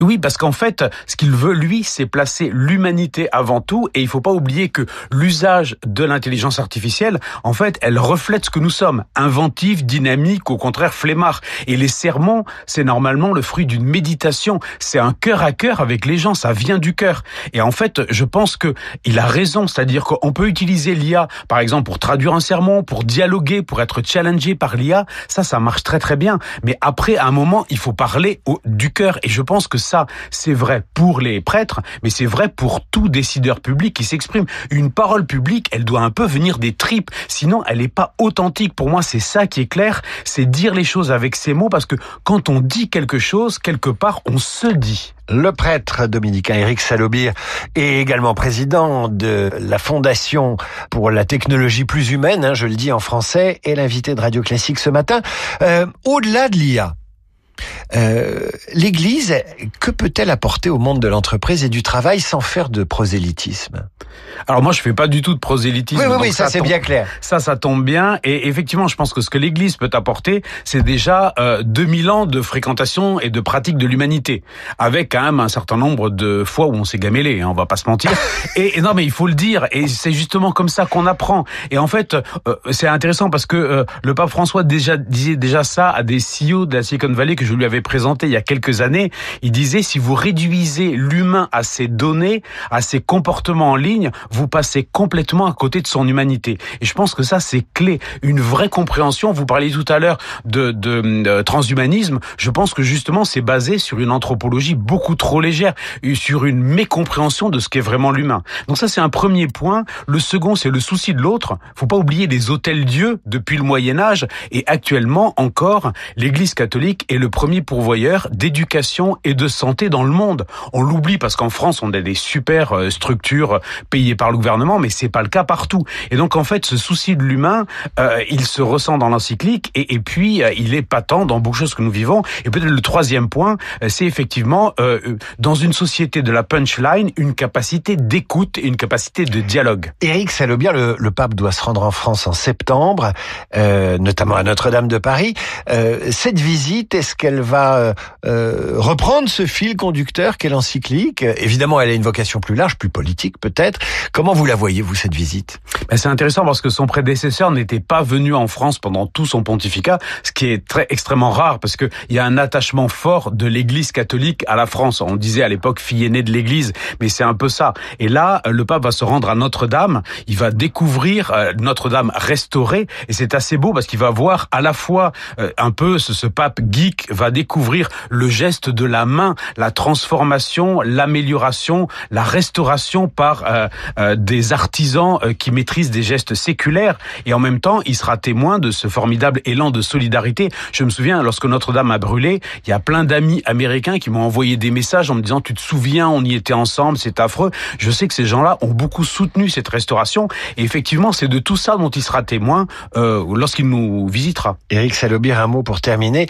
Oui, parce qu'en fait, ce qu'il veut, lui, c'est placer l'humanité avant tout, et il faut pas oublier que l'usage de l'intelligence artificielle, en fait, elle reflète ce que nous sommes, inventifs, dynamiques, au contraire flemmards. Et les sermons, c'est normalement le fruit d'une méditation, c'est un cœur à cœur avec les gens, ça vient du cœur. Et en fait, je pense que il a raison, c'est-à-dire qu'on peut utiliser l'IA, par exemple, pour traduire un sermon, pour dialoguer, pour être challengé par l'IA, ça marche très très bien. Mais après, à un moment, il faut parler du cœur, et je pense que ça, c'est vrai pour les prêtres, mais c'est vrai pour tout décideur public qui s'exprime. Une parole publique, elle doit un peu venir des tripes, sinon elle n'est pas authentique. Pour moi, c'est ça qui est clair, c'est dire les choses avec ses mots, parce que quand on dit quelque chose, quelque part, on se dit. Le prêtre dominicain Éric Salobir est également président de la Fondation pour la technologie plus humaine, je le dis en français, et l'invité de Radio Classique ce matin. Au-delà de l'IA, l'Église, que peut-elle apporter au monde de l'entreprise et du travail sans faire de prosélytisme? Alors moi, je fais pas du tout de prosélytisme. Oui, ça c'est bien clair. Ça tombe bien. Et effectivement, je pense que ce que l'Église peut apporter, c'est déjà 2000 ans de fréquentation et de pratique de l'humanité, avec quand même un certain nombre de fois où on s'est gamellé, on va pas se mentir. et non, mais il faut le dire. Et c'est justement comme ça qu'on apprend. Et en fait, c'est intéressant parce que le pape François disait déjà ça à des CEO de la Silicon Valley que je lui avais présenté il y a quelques années. Il disait, si vous réduisez l'humain à ses données, à ses comportements en ligne, vous passez complètement à côté de son humanité. Et je pense que ça, c'est clé. Une vraie compréhension. Vous parliez tout à l'heure de transhumanisme. Je pense que justement, c'est basé sur une anthropologie beaucoup trop légère, sur une mécompréhension de ce qu'est vraiment l'humain. Donc ça, c'est un premier point. Le second, c'est le souci de l'autre. Faut pas oublier les hôtels-dieux depuis le Moyen-Âge. Et actuellement, encore, l'Église catholique est le premier pourvoyeur d'éducation et de santé dans le monde. On l'oublie parce qu'en France, on a des super structures payées par le gouvernement, mais c'est pas le cas partout. Et donc, en fait, ce souci de l'humain, il se ressent dans l'encyclique et puis il est patent dans beaucoup de choses que nous vivons. Et peut-être le troisième point, c'est effectivement, dans une société de la punchline, une capacité d'écoute et une capacité de dialogue. Éric Salobir, le pape doit se rendre en France en septembre, notamment à Notre-Dame de Paris. Cette visite, est-ce qu'elle va reprendre ce fil conducteur qu'est l'encyclique? Évidemment, elle a une vocation plus large, plus politique peut-être. Comment vous la voyez, vous, cette visite? C'est intéressant parce que son prédécesseur n'était pas venu en France pendant tout son pontificat, ce qui est extrêmement rare parce que il y a un attachement fort de l'Église catholique à la France. On disait à l'époque fille aînée de l'Église, mais c'est un peu ça. Et là, le pape va se rendre à Notre-Dame, il va découvrir Notre-Dame restaurée et c'est assez beau parce qu'il va voir à la fois un peu ce pape geek va découvrir le geste de la main, la transformation, l'amélioration, la restauration par des artisans qui maîtrisent des gestes séculaires et en même temps, il sera témoin de ce formidable élan de solidarité. Je me souviens, lorsque Notre-Dame a brûlé, il y a plein d'amis américains qui m'ont envoyé des messages en me disant « Tu te souviens, on y était ensemble, c'est affreux ». Je sais que ces gens-là ont beaucoup soutenu cette restauration et effectivement, c'est de tout ça dont il sera témoin lorsqu'il nous visitera. Éric Salobir, un mot pour terminer.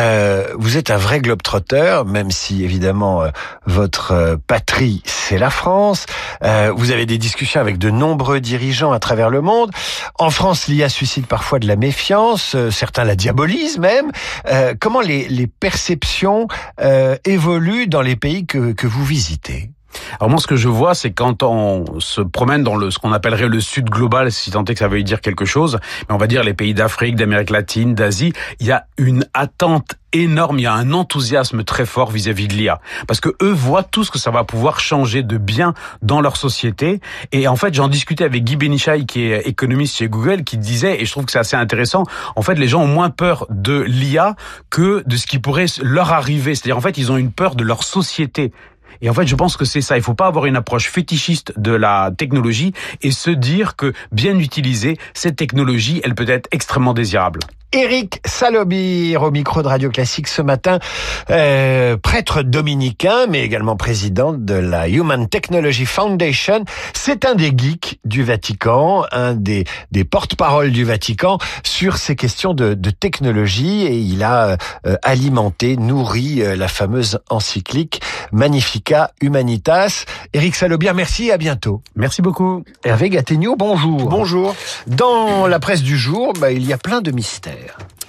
Vous êtes un vrai globe-trotteur, même si évidemment votre patrie, c'est la France. Vous avez des discussions avec de nombreux dirigeants à travers le monde. En France, l'IA suscite parfois de la méfiance, certains la diabolisent même. Comment les perceptions évoluent dans les pays que vous visitez ? Alors moi, ce que je vois, c'est quand on se promène dans ce qu'on appellerait le Sud global, si tant est que ça veuille dire quelque chose, mais on va dire les pays d'Afrique, d'Amérique latine, d'Asie, il y a une attente énorme, il y a un enthousiasme très fort vis-à-vis de l'IA. Parce que eux voient tout ce que ça va pouvoir changer de bien dans leur société. Et en fait, j'en discutais avec Guy Bénichai, qui est économiste chez Google, qui disait, et je trouve que c'est assez intéressant, en fait, les gens ont moins peur de l'IA que de ce qui pourrait leur arriver. C'est-à-dire, en fait, ils ont une peur de leur société. Et en fait, je pense que c'est ça. Il faut pas avoir une approche fétichiste de la technologie et se dire que, bien utilisée, cette technologie, elle peut être extrêmement désirable. Éric Salobir au micro de Radio Classique ce matin, prêtre dominicain, mais également président de la Human Technology Foundation. C'est un des geeks du Vatican, un des porte-paroles du Vatican sur ces questions de technologie, et il a alimenté, nourri la fameuse encyclique Magnificat Humanitas. Éric Salobir, merci et à bientôt. Merci beaucoup. Hervé Gattegno, bonjour. Bonjour. Dans la presse du jour, il y a plein de mystères.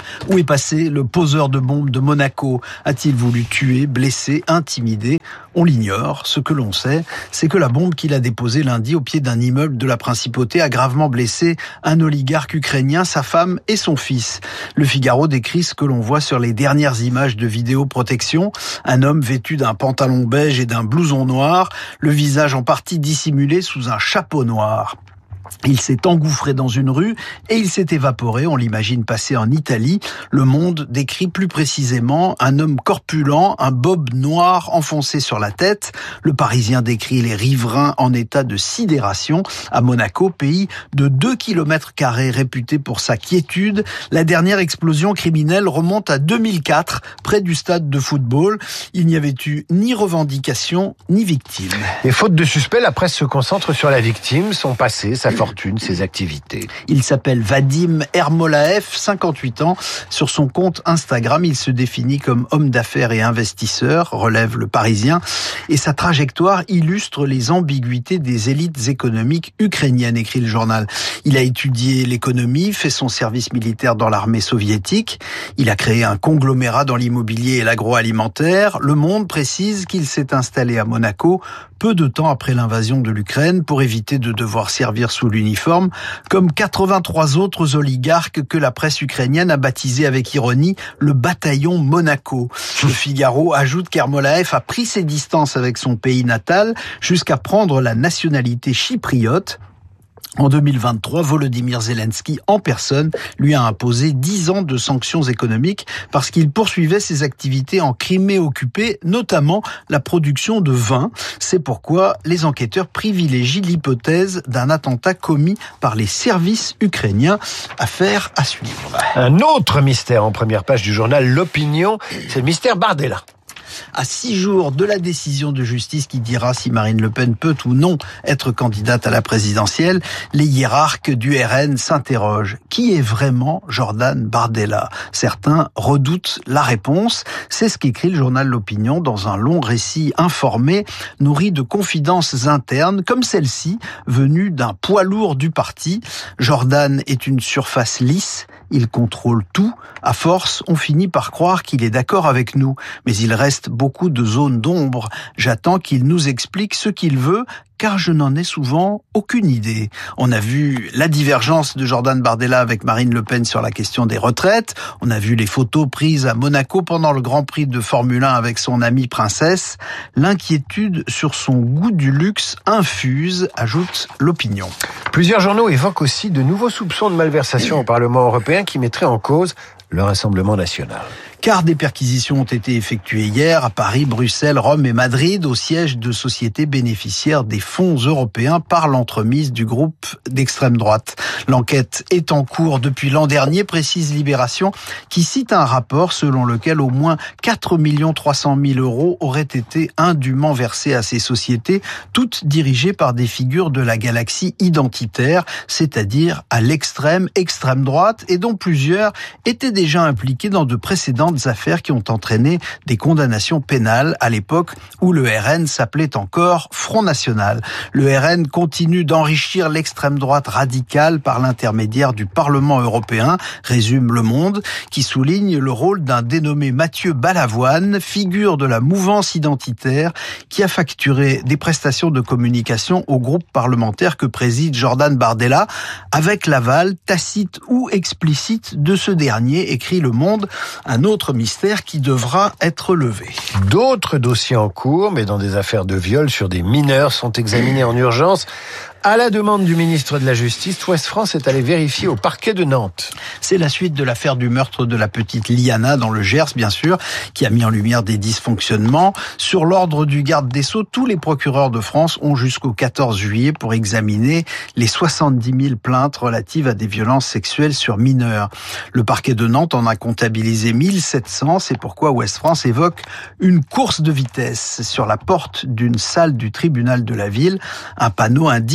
Où est passé le poseur de bombes de Monaco? A-t-il voulu tuer, blesser, intimider? On l'ignore. Ce que l'on sait, c'est que la bombe qu'il a déposée lundi au pied d'un immeuble de la principauté a gravement blessé un oligarque ukrainien, sa femme et son fils. Le Figaro décrit ce que l'on voit sur les dernières images de vidéoprotection. Un homme vêtu d'un pantalon beige et d'un blouson noir, le visage en partie dissimulé sous un chapeau noir. Il s'est engouffré dans une rue et il s'est évaporé, on l'imagine passer en Italie. Le Monde décrit plus précisément un homme corpulent, un bob noir enfoncé sur la tête. Le Parisien décrit les riverains en état de sidération. À Monaco, pays de 2 km² réputé pour sa quiétude, la dernière explosion criminelle remonte à 2004, près du stade de football. Il n'y avait eu ni revendication, ni victime. Et faute de suspect, la presse se concentre sur la victime, son passé, sa fortune, ses activités. Il s'appelle Vadim Ermolaev, 58 ans. Sur son compte Instagram, il se définit comme homme d'affaires et investisseur, relève le Parisien. Et sa trajectoire illustre les ambiguïtés des élites économiques ukrainiennes, écrit le journal. Il a étudié l'économie, fait son service militaire dans l'armée soviétique. Il a créé un conglomérat dans l'immobilier et l'agroalimentaire. Le Monde précise qu'il s'est installé à Monaco peu de temps après l'invasion de l'Ukraine pour éviter de devoir servir sous l'uniforme, comme 83 autres oligarques que la presse ukrainienne a baptisé avec ironie le bataillon Monaco. Le Figaro ajoute qu'Ermolaev a pris ses distances avec son pays natal jusqu'à prendre la nationalité chypriote. En 2023, Volodymyr Zelensky, en personne, lui a imposé 10 ans de sanctions économiques parce qu'il poursuivait ses activités en Crimée occupée, notamment la production de vin. C'est pourquoi les enquêteurs privilégient l'hypothèse d'un attentat commis par les services ukrainiens. Affaire à suivre. Un autre mystère en première page du journal L'Opinion, c'est le mystère Bardella. À 6 jours de la décision de justice qui dira si Marine Le Pen peut ou non être candidate à la présidentielle, les hiérarques du RN s'interrogent. Qui est vraiment Jordan Bardella? Certains redoutent la réponse. C'est ce qu'écrit le journal L'Opinion dans un long récit informé, nourri de confidences internes, comme celle-ci, venue d'un poids lourd du parti. Jordan est une surface lisse. Il contrôle tout. À force, on finit par croire qu'il est d'accord avec nous. Mais il reste beaucoup de zones d'ombre. J'attends qu'il nous explique ce qu'il veut, car je n'en ai souvent aucune idée. On a vu la divergence de Jordan Bardella avec Marine Le Pen sur la question des retraites. On a vu les photos prises à Monaco pendant le Grand Prix de Formule 1 avec son amie princesse. L'inquiétude sur son goût du luxe infuse, ajoute L'Opinion. Plusieurs journaux évoquent aussi de nouveaux soupçons de malversation au Parlement européen qui mettraient en cause le Rassemblement national. Car des perquisitions ont été effectuées hier à Paris, Bruxelles, Rome et Madrid au siège de sociétés bénéficiaires des fonds européens par l'entremise du groupe d'extrême droite. L'enquête est en cours depuis l'an dernier, précise Libération, qui cite un rapport selon lequel au moins 4 300 000 € auraient été indûment versés à ces sociétés, toutes dirigées par des figures de la galaxie identitaire, c'est-à-dire à l'extrême droite, et dont plusieurs étaient déjà impliqués dans de précédentes affaires qui ont entraîné des condamnations pénales à l'époque où le RN s'appelait encore Front National. Le RN continue d'enrichir l'extrême droite radicale par l'intermédiaire du Parlement européen, résume Le Monde, qui souligne le rôle d'un dénommé Mathieu Balavoine, figure de la mouvance identitaire, qui a facturé des prestations de communication au groupe parlementaire que préside Jordan Bardella, avec l'aval tacite ou explicite de ce dernier, écrit Le Monde, un autre mystère qui devra être levé. D'autres dossiers en cours, mais dans des affaires de viol sur des mineurs, sont examinés en urgence. À la demande du ministre de la Justice, Ouest France est allé vérifier au parquet de Nantes. C'est la suite de l'affaire du meurtre de la petite Liana dans le Gers, bien sûr, qui a mis en lumière des dysfonctionnements. Sur l'ordre du garde des Sceaux, tous les procureurs de France ont jusqu'au 14 juillet pour examiner les 70 000 plaintes relatives à des violences sexuelles sur mineurs. Le parquet de Nantes en a comptabilisé 1700, c'est pourquoi Ouest France évoque une course de vitesse. Sur la porte d'une salle du tribunal de la ville, un panneau indique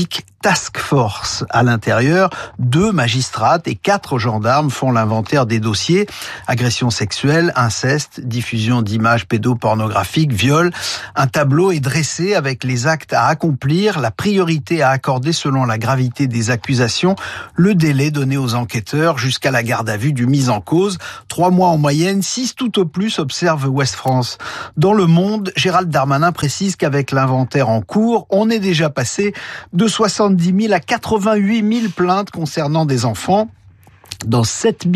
task force à l'intérieur. 2 magistrates et 4 gendarmes font l'inventaire des dossiers. Agression sexuelle, inceste, diffusion d'images pédopornographiques, viol. Un tableau est dressé avec les actes à accomplir, la priorité à accorder selon la gravité des accusations, le délai donné aux enquêteurs jusqu'à la garde à vue du mis en cause. 3 mois en moyenne, 6 tout au plus, observe Ouest France. Dans Le Monde, Gérald Darmanin précise qu'avec l'inventaire en cours, on est déjà passé de 70 000 à 88 000 plaintes concernant des enfants. Dans 7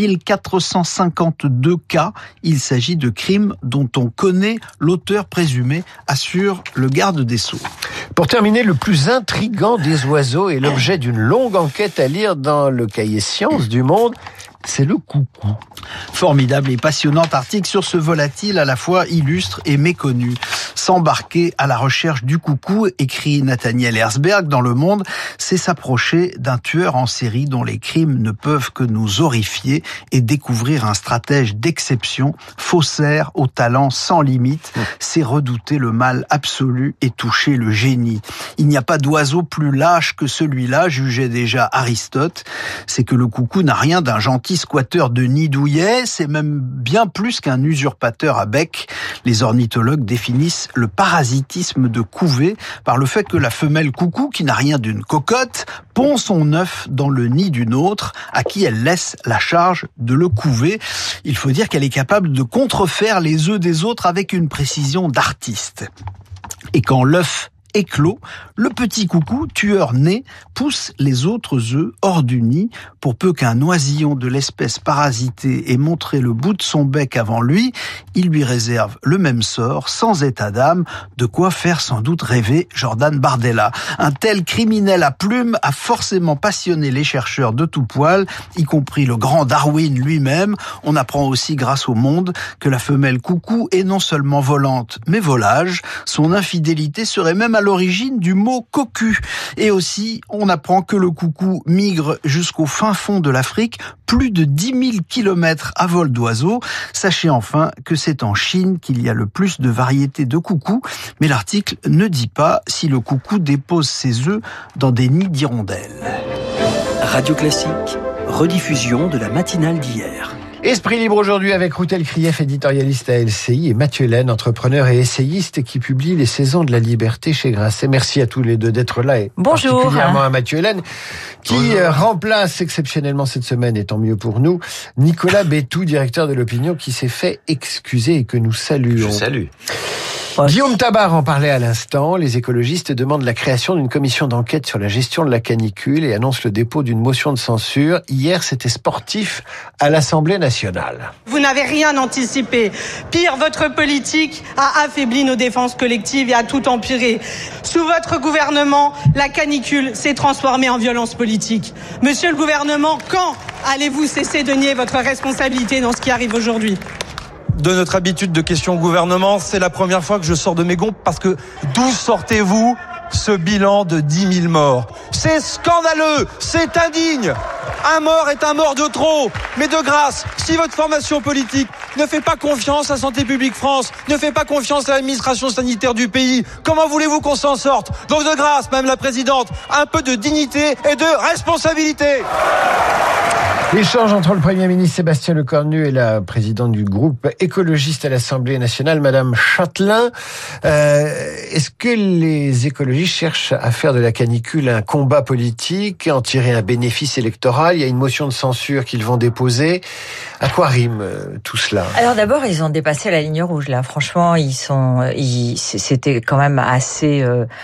452 cas, il s'agit de crimes dont on connaît l'auteur présumé, assure le garde des Sceaux. Pour terminer, le plus intriguant des oiseaux est l'objet d'une longue enquête à lire dans le cahier Sciences du Monde. C'est le coucou. Formidable et passionnant article sur ce volatile à la fois illustre et méconnu. S'embarquer à la recherche du coucou, écrit Nathaniel Herzberg dans Le Monde, c'est s'approcher d'un tueur en série dont les crimes ne peuvent que nous horrifier et découvrir un stratège d'exception, faussaire au talent sans limite. C'est redouter le mal absolu et toucher le génie. Il n'y a pas d'oiseau plus lâche que celui-là, jugeait déjà Aristote. C'est que le coucou n'a rien d'un gentil squatteur de nid douillet, c'est même bien plus qu'un usurpateur à bec. Les ornithologues définissent le parasitisme de couvée par le fait que la femelle coucou, qui n'a rien d'une cocotte, pond son œuf dans le nid d'une autre, à qui elle laisse la charge de le couver. Il faut dire qu'elle est capable de contrefaire les œufs des autres avec une précision d'artiste. Et quand l'œuf éclos, le petit coucou, tueur né, pousse les autres œufs hors du nid pour peu qu'un oisillon de l'espèce parasitée ait montré le bout de son bec avant lui. Il lui réserve le même sort, sans état d'âme, de quoi faire sans doute rêver Jordan Bardella. Un tel criminel à plumes a forcément passionné les chercheurs de tout poil, y compris le grand Darwin lui-même. On apprend aussi grâce au Monde que la femelle coucou est non seulement volante, mais volage. Son infidélité serait même à l'origine du mot cocu. Et aussi, on apprend que le coucou migre jusqu'au fin fond de l'Afrique, plus de 10 000 kilomètres à vol d'oiseau. Sachez enfin que c'est en Chine qu'il y a le plus de variétés de coucous, mais l'article ne dit pas si le coucou dépose ses œufs dans des nids d'hirondelles. Radio Classique, rediffusion de la matinale d'hier. Esprit libre aujourd'hui avec Routel Krief, éditorialiste à LCI, et Mathieu Laine, entrepreneur et essayiste qui publie Les Saisons de la Liberté chez Grasset. Merci à tous les deux d'être là et bonjour. Particulièrement à Mathieu Laine qui remplace exceptionnellement cette semaine, et tant mieux pour nous, Nicolas Bétou, directeur de l'Opinion, qui s'est fait excuser et que nous saluons. Je salue. Guillaume Tabar en parlait à l'instant. Les écologistes demandent la création d'une commission d'enquête sur la gestion de la canicule et annoncent le dépôt d'une motion de censure. Hier, c'était sportif à l'Assemblée nationale. Vous n'avez rien anticipé. Pire, votre politique a affaibli nos défenses collectives et a tout empiré. Sous votre gouvernement, la canicule s'est transformée en violence politique. Monsieur le gouvernement, quand allez-vous cesser de nier votre responsabilité dans ce qui arrive aujourd'hui ? De notre habitude de questions au gouvernement, c'est la première fois que je sors de mes gonds parce que d'où sortez-vous ce bilan de 10 000 morts ? C'est scandaleux, c'est indigne. Un mort est un mort de trop. Mais de grâce, si votre formation politique ne fait pas confiance à Santé publique France, ne fait pas confiance à l'administration sanitaire du pays, comment voulez-vous qu'on s'en sorte ? Donc de grâce, Madame la Présidente, un peu de dignité et de responsabilité. L'échange entre le Premier ministre Sébastien Lecornu et la présidente du groupe écologiste à l'Assemblée nationale, Madame Châtelain. Est-ce que les écologistes cherchent à faire de la canicule un combat politique, en tirer un bénéfice électoral ? Il y a une motion de censure qu'ils vont déposer. À quoi rime tout cela ? Alors d'abord, ils ont dépassé la ligne rouge là. Franchement, c'était quand même assez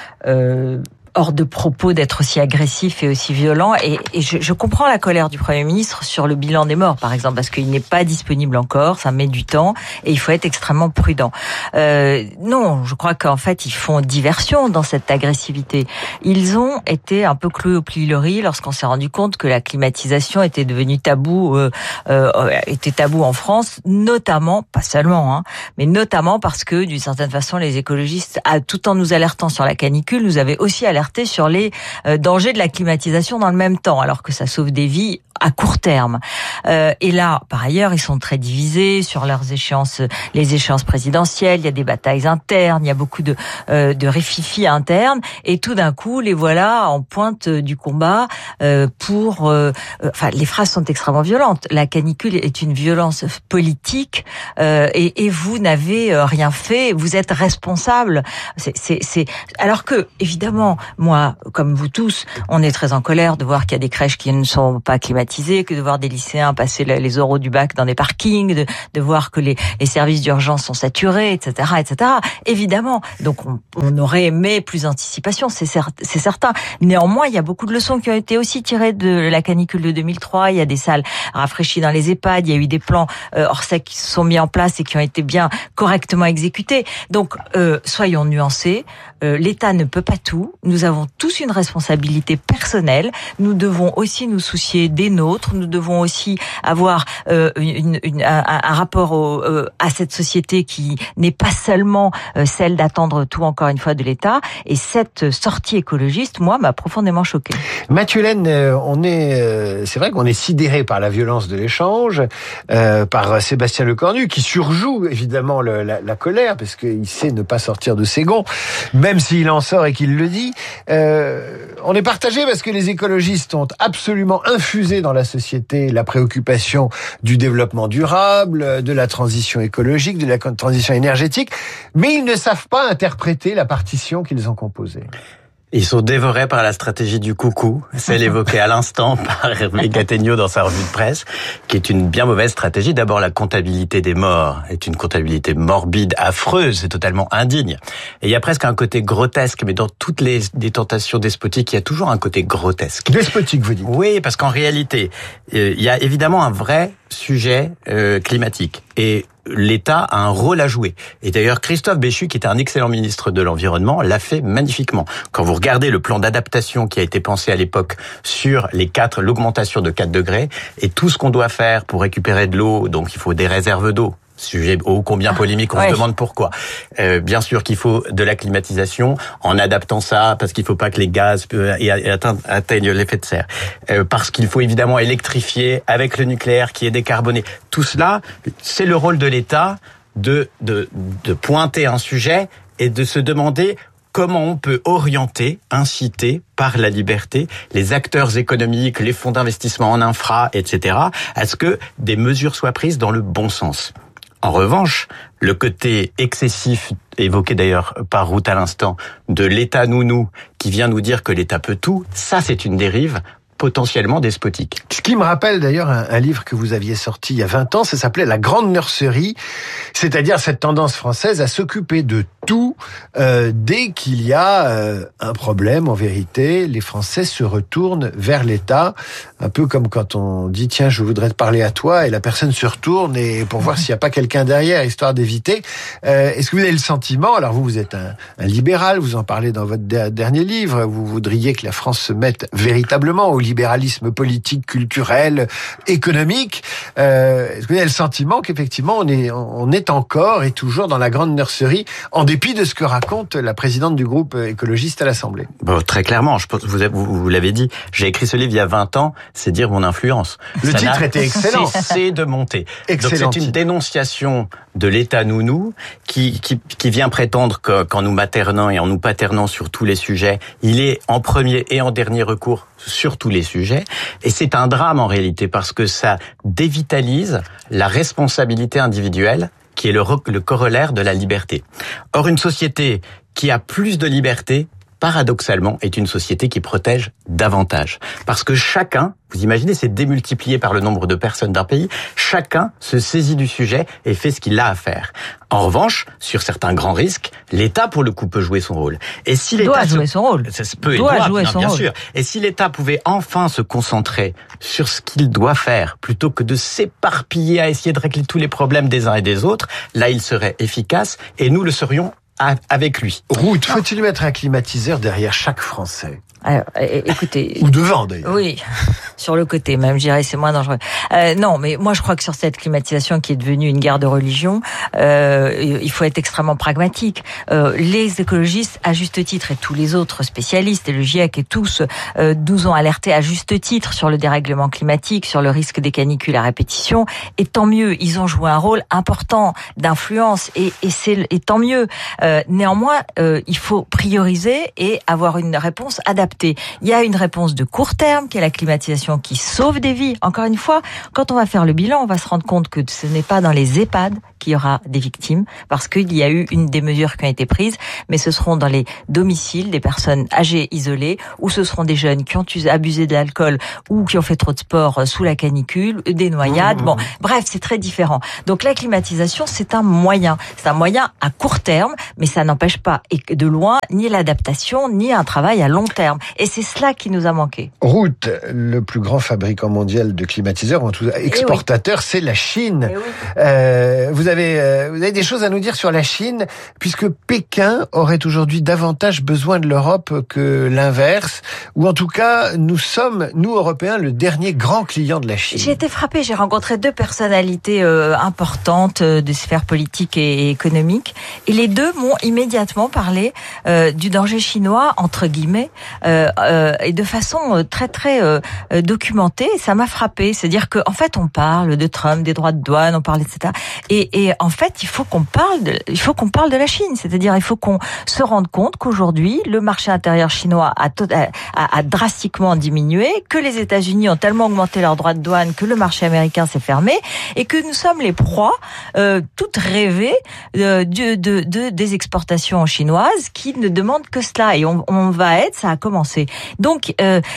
hors de propos d'être aussi agressif et aussi violent. Et je comprends la colère du Premier ministre sur le bilan des morts, par exemple, parce qu'il n'est pas disponible encore, ça met du temps, et il faut être extrêmement prudent. Non, je crois qu'en fait, ils font diversion dans cette agressivité. Ils ont été un peu cloués au pilori lorsqu'on s'est rendu compte que la climatisation était devenue tabou, était tabou en France, notamment, pas seulement, mais notamment parce que, d'une certaine façon, les écologistes, tout en nous alertant sur la canicule, nous avaient aussi alerté sur les dangers de la climatisation dans le même temps, alors que ça sauve des vies à court terme. Et là, par ailleurs, ils sont très divisés sur leurs échéances, les échéances présidentielles. Il y a des batailles internes, il y a beaucoup de rififi internes. Et tout d'un coup, les voilà en pointe du combat pour. Enfin, les phrases sont extrêmement violentes. La canicule est une violence politique et vous n'avez rien fait. Vous êtes responsable. C'est alors que évidemment, moi, comme vous tous, on est très en colère de voir qu'il y a des crèches qui ne sont pas climatisées, que de voir des lycéens passer les oraux du bac dans des parkings, de voir que les services d'urgence sont saturés, etc., etc. Évidemment. Donc, on aurait aimé plus d'anticipation, c'est certain. Néanmoins, il y a beaucoup de leçons qui ont été aussi tirées de la canicule de 2003. Il y a des salles rafraîchies dans les EHPAD. Il y a eu des plans Orsec qui se sont mis en place et qui ont été bien correctement exécutés. Donc, soyons nuancés. L'État ne peut pas tout. Nous avons tous une responsabilité personnelle. Nous devons aussi nous soucier des nôtres. Nous devons aussi avoir un rapport à cette société qui n'est pas seulement celle d'attendre tout, encore une fois, de l'État. Et cette sortie écologiste, moi, m'a profondément choquée. Mathulène, c'est vrai qu'on est sidéré par la violence de l'échange, par Sébastien Lecornu, qui surjoue évidemment la colère, parce qu'il sait ne pas sortir de ses gonds, même s'il en sort et qu'il le dit. On est partagé parce que les écologistes ont absolument infusé dans la société la préoccupation du développement durable, de la transition écologique, de la transition énergétique, mais ils ne savent pas interpréter la partition qu'ils ont composée. Ils sont dévorés par la stratégie du coucou, celle évoquée à l'instant par Hervé Gattegno dans sa revue de presse, qui est une bien mauvaise stratégie. D'abord, la comptabilité des morts est une comptabilité morbide, affreuse, c'est totalement indigne. Et il y a presque un côté grotesque, mais dans toutes les tentations despotiques, il y a toujours un côté grotesque. Despotique, vous dites? Oui, parce qu'en réalité, il y a évidemment un vrai sujet climatique. Et l'État a un rôle à jouer. Et d'ailleurs, Christophe Béchu, qui était un excellent ministre de l'Environnement, l'a fait magnifiquement. Quand vous regardez le plan d'adaptation qui a été pensé à l'époque sur l'augmentation de 4 degrés, et tout ce qu'on doit faire pour récupérer de l'eau, donc il faut des réserves d'eau. Sujet ô combien polémique, on se demande pourquoi. Bien sûr qu'il faut de la climatisation en adaptant ça, parce qu'il faut pas que les gaz atteignent l'effet de serre. Parce qu'il faut évidemment électrifier avec le nucléaire qui est décarboné. Tout cela, c'est le rôle de l'État de pointer un sujet et de se demander comment on peut orienter, inciter par la liberté les acteurs économiques, les fonds d'investissement en infra, etc., à ce que des mesures soient prises dans le bon sens. En revanche, le côté excessif, évoqué d'ailleurs par Ruth à l'instant, de l'État nounou, qui vient nous dire que l'État peut tout, ça c'est une dérive potentiellement despotique. Ce qui me rappelle d'ailleurs un livre que vous aviez sorti il y a 20 ans, ça s'appelait La Grande Nurserie, c'est-à-dire cette tendance française à s'occuper de tout dès qu'il y a un problème. En vérité, les Français se retournent vers l'État, un peu comme quand on dit « Tiens, je voudrais te parler à toi » et la personne se retourne et pour voir s'il n'y a pas quelqu'un derrière, histoire d'éviter. Est-ce que vous avez le sentiment, alors vous êtes un libéral, vous en parlez dans votre dernier livre, vous voudriez que la France se mette véritablement au libéralisme politique, culturel, économique. Est-ce que vous avez le sentiment qu'effectivement on est encore et toujours dans la grande nurserie, en dépit de ce que raconte la présidente du groupe écologiste à l'Assemblée? Bon, très clairement, je pense, vous l'avez dit, j'ai écrit ce livre il y a 20 ans, c'est dire mon influence. Le titre était excellent. C'est de monter. Excellent. Donc c'est une dénonciation de l'État nounou qui vient prétendre qu'en nous maternant et en nous paternant sur tous les sujets, il est en premier et en dernier recours sur tous les sujets. Et c'est un drame en réalité parce que ça dévitalise la responsabilité individuelle qui est le corollaire de la liberté. Or, une société qui a plus de liberté, paradoxalement, est une société qui protège davantage. Parce que chacun, vous imaginez, c'est démultiplié par le nombre de personnes d'un pays, chacun se saisit du sujet et fait ce qu'il a à faire. En revanche, sur certains grands risques, l'État, pour le coup, peut jouer son rôle. Et si l'État doit jouer son rôle. Ça se peut et doit jouer son rôle. Bien sûr. Et si l'État pouvait enfin se concentrer sur ce qu'il doit faire, plutôt que de s'éparpiller à essayer de régler tous les problèmes des uns et des autres, là, il serait efficace et nous le serions avec lui. Ruth, faut-il mettre un climatiseur derrière chaque Français? Alors, écoutez. Ou devant, d'ailleurs. Oui. Sur le côté, même, je dirais, c'est moins dangereux. Non, mais moi, je crois que sur cette climatisation qui est devenue une guerre de religion, il faut être extrêmement pragmatique. Les écologistes, à juste titre, et tous les autres spécialistes, et le GIEC et tous, nous ont alertés à juste titre sur le dérèglement climatique, sur le risque des canicules à répétition. Et tant mieux, ils ont joué un rôle important d'influence, et tant mieux. Néanmoins, il faut prioriser et avoir une réponse adaptée. Il y a une réponse de court terme, qui est la climatisation qui sauve des vies. Encore une fois, quand on va faire le bilan, on va se rendre compte que ce n'est pas dans les EHPAD qu'il y aura des victimes, parce qu'il y a eu une des mesures qui ont été prises, mais ce seront dans les domiciles des personnes âgées isolées, ou ce seront des jeunes qui ont abusé de l'alcool ou qui ont fait trop de sport sous la canicule, des noyades. Bon, bref, c'est très différent. Donc la climatisation, c'est un moyen à court terme, mais ça n'empêche pas, et de loin, ni l'adaptation, ni un travail à long terme. Et c'est cela qui nous a manqué. Route, le plus grand fabricant mondial de climatiseurs, en tout cas exportateur, c'est la Chine. Vous avez des choses à nous dire sur la Chine, puisque Pékin aurait aujourd'hui davantage besoin de l'Europe que l'inverse, ou en tout cas, nous sommes, nous Européens, le dernier grand client de la Chine. J'ai été frappée, j'ai rencontré deux personnalités importantes de sphère politique et économique, et les deux m'ont immédiatement parlé du danger chinois, entre guillemets, et de façon très très documentée. Et ça m'a frappée, c'est-à-dire qu'en fait on parle de Trump, des droits de douane, on parle etc. Et en fait il faut qu'on parle de la Chine, c'est-à-dire il faut qu'on se rende compte qu'aujourd'hui le marché intérieur chinois a drastiquement diminué, que les États-Unis ont tellement augmenté leurs droits de douane que le marché américain s'est fermé, et que nous sommes les proies toutes rêvées des exportations chinoises qui ne demandent que cela, et on va être, ça a commencé. Donc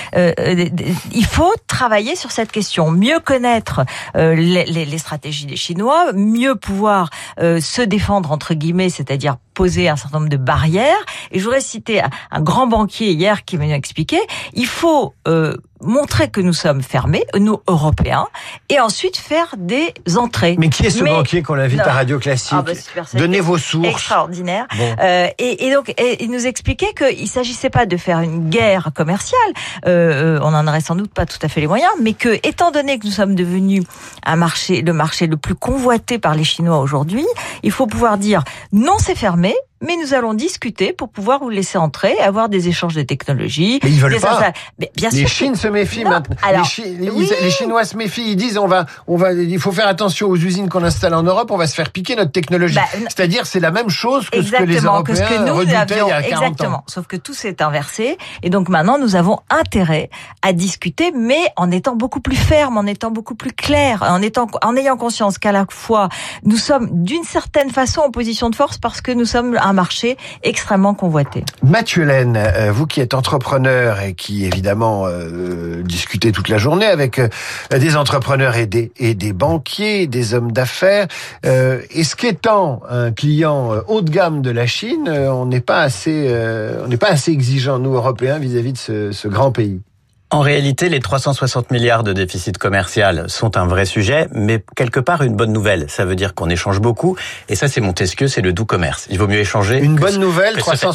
il faut travailler sur cette question, mieux connaître les stratégies des Chinois, mieux pouvoir se défendre entre guillemets, c'est-à-dire poser un certain nombre de barrières. Et je voudrais citer un grand banquier hier qui m'a expliqué, il faut montrer que nous sommes fermés, nous Européens, et ensuite faire des entrées. Mais qui est ce banquier qu'on invite à Radio Classique? Donnez vos sources. Extraordinaire. Bon. Et donc il nous expliquait qu'il s'agissait pas de faire une guerre commerciale, on en aurait sans doute pas tout à fait les moyens, mais que étant donné que nous sommes devenus le marché le plus convoité par les Chinois aujourd'hui, il faut pouvoir dire non, c'est fermé, mais nous allons discuter pour pouvoir vous laisser entrer et avoir des échanges de technologies. Mais ils veulent pas. Mais bien les sûr. Chines se méfient maintenant. Alors, les Chinois se méfient. Ils disent il faut faire attention aux usines qu'on installe en Europe. On va se faire piquer notre technologie. C'est-à-dire c'est la même chose que ce que les Européens redoutaient il y a 40 ans. Exactement. Sauf que tout s'est inversé, et donc maintenant nous avons intérêt à discuter, mais en étant beaucoup plus ferme, en étant beaucoup plus clair, en ayant conscience qu'à la fois nous sommes d'une certaine façon en position de force parce que nous sommes un marché extrêmement convoité. Mathieu Laine, vous qui êtes entrepreneur et qui évidemment discutez toute la journée avec des entrepreneurs et des banquiers, des hommes d'affaires, est-ce qu'étant un client haut de gamme de la Chine, on n'est pas assez exigeant nous Européens vis-à-vis de ce grand pays? En réalité, les 360 milliards de déficit commercial sont un vrai sujet, mais quelque part une bonne nouvelle. Ça veut dire qu'on échange beaucoup, et ça c'est Montesquieu, c'est le doux commerce. Il vaut mieux échanger. Une bonne nouvelle,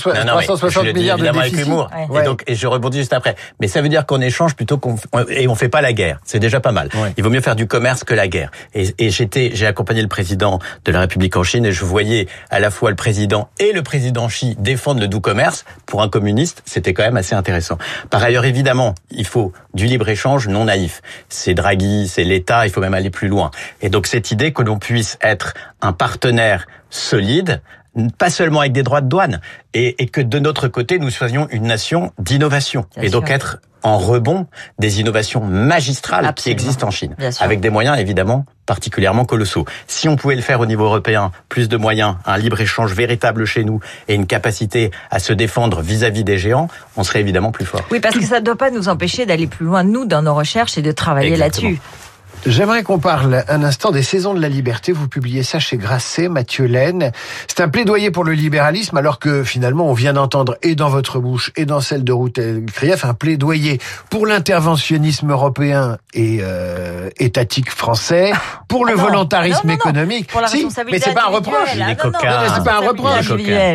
360 milliards de déficit. Avec humour. Ouais. Et je rebondis juste après. Mais ça veut dire qu'on échange plutôt et on fait pas la guerre. C'est déjà pas mal. Ouais. Il vaut mieux faire du commerce que la guerre. Et j'ai accompagné le président de la République en Chine, et je voyais à la fois le président et le président Xi défendre le doux commerce. Pour un communiste, c'était quand même assez intéressant. Par ailleurs, évidemment, il faut du libre-échange non naïf. C'est Draghi, c'est l'État, il faut même aller plus loin. Et donc cette idée que l'on puisse être un partenaire solide, pas seulement avec des droits de douane, et que de notre côté, nous soyons une nation d'innovation. Et donc être en rebond des innovations magistrales qui existent en Chine, avec des moyens évidemment particulièrement colossaux. Si on pouvait le faire au niveau européen, plus de moyens, un libre-échange véritable chez nous et une capacité à se défendre vis-à-vis des géants, on serait évidemment plus fort. Oui, parce que ça ne doit pas nous empêcher d'aller plus loin, nous, dans nos recherches et de travailler là-dessus. J'aimerais qu'on parle un instant des saisons de la liberté. Vous publiez ça chez Grasset, Mathieu Laine. C'est un plaidoyer pour le libéralisme, alors que finalement on vient d'entendre, et dans votre bouche et dans celle de Ruth Krief, un plaidoyer pour l'interventionnisme européen et étatique français, pour le volontarisme économique. Pour la mais c'est pas un reproche. Il est coquin. C'est pas un reproche.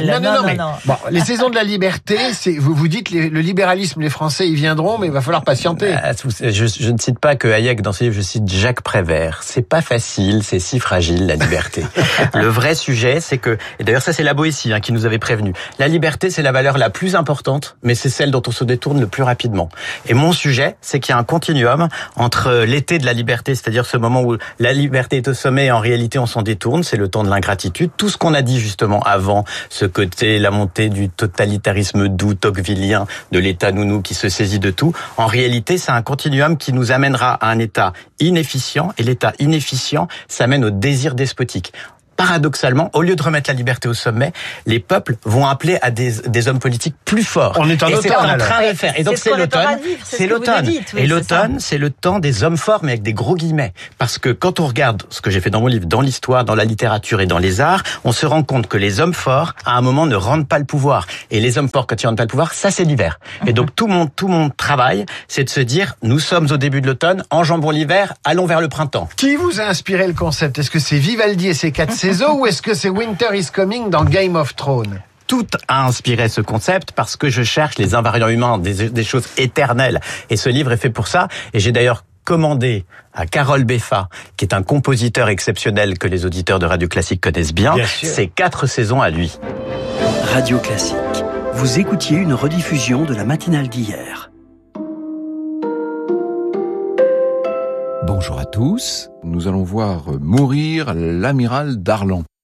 Non. Bon, les saisons de la liberté, vous dites le libéralisme, les Français y viendront, mais il va falloir patienter. Je ne cite pas que Hayek dans ce livre, je cite Jacques Prévert. C'est pas facile, c'est si fragile, la liberté. Le vrai sujet, c'est que, et d'ailleurs ça c'est la Boétie qui nous avait prévenu, la liberté c'est la valeur la plus importante, mais c'est celle dont on se détourne le plus rapidement. Et mon sujet, c'est qu'il y a un continuum entre l'été de la liberté, c'est-à-dire ce moment où la liberté est au sommet et en réalité on s'en détourne, c'est le temps de l'ingratitude. Tout ce qu'on a dit justement avant, ce côté, la montée du totalitarisme doux, tocquevillien, de l'État nounou qui se saisit de tout, en réalité c'est un continuum qui nous amènera à un État inefficient, et l'État inefficient, ça mène au désir despotique. Paradoxalement, au lieu de remettre la liberté au sommet, les peuples vont appeler à des hommes politiques plus forts. On est en automne. C'est en train de le faire. Et donc c'est l'automne. C'est l'automne. Et l'automne, c'est le temps des hommes forts, mais avec des gros guillemets. Parce que quand on regarde ce que j'ai fait dans mon livre, dans l'histoire, dans la littérature et dans les arts, on se rend compte que les hommes forts, à un moment, ne rendent pas le pouvoir. Et les hommes forts, quand ils rendent pas le pouvoir, ça c'est l'hiver. Et donc tout mon travail, c'est de se dire, nous sommes au début de l'automne, enjambons l'hiver, allons vers le printemps. Qui vous a inspiré le concept? Est-ce que c'est Vivaldi et ses 4 saisons ou est-ce que c'est Winter is Coming dans Game of Thrones? Tout a inspiré ce concept parce que je cherche les invariants humains, des choses éternelles. Et ce livre est fait pour ça. Et j'ai d'ailleurs commandé à Carole Beffa, qui est un compositeur exceptionnel que les auditeurs de Radio Classique connaissent bien, ces 4 saisons à lui. Radio Classique. Vous écoutiez une rediffusion de la matinale d'hier. Bonjour à tous. Nous allons voir mourir l'amiral Darlan.